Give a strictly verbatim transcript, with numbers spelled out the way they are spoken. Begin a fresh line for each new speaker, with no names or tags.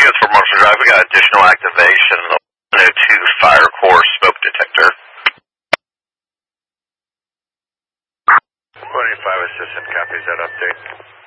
units for Marshall Drive. We got additional activation of the one oh two fire core smoke detector.
twenty-five assistant copies that update.